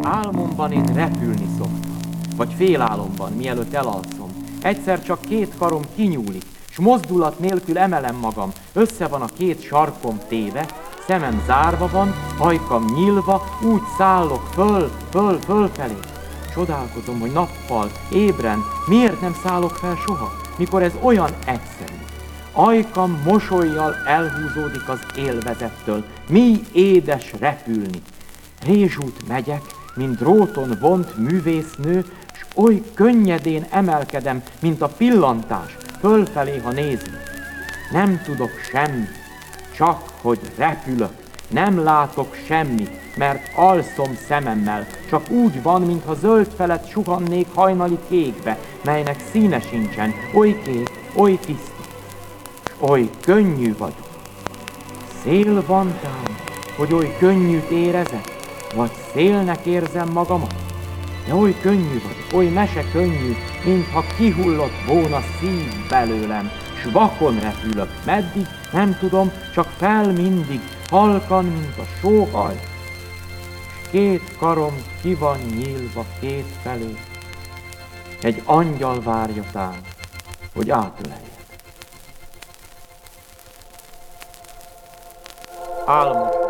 Álmomban én repülni szoktam, vagy félálomban, mielőtt elalszom. Egyszer csak két karom kinyúlik, s mozdulat nélkül emelem magam. Össze van a két sarkom téve, szemem zárva van, ajkam nyílva, úgy szállok fölfelé. Csodálkozom, hogy nappal, ébren, miért nem szállok fel soha, mikor ez olyan egyszerű. Ajkam mosollyal elhúzódik az élvezettől, mi édes repülni. Rézsút megyek, mint dróton vont művésznő, s oly könnyedén emelkedem, mint a pillantás, fölfelé, ha nézni. Nem tudok semmit, csak hogy repülök, nem látok semmit, mert alszom szememmel, csak úgy van, mintha zöld felett suhannék hajnali kékbe, melynek színe sincsen, oly kék, oly tiszta, s oly könnyű vagyok. Szél van tám, hogy oly könnyűt érezek, vagy szélnek érzem magamat? De oly könnyű vagyok, oly mese könnyű, mintha kihullott volna szív belőlem, s vakon repülök, meddig, nem tudom, csak fel mindig, halkan, mint a sóhaj, s két karom ki van nyílva két felé. Egy angyal várja tán, hogy átöleljek. Álmos.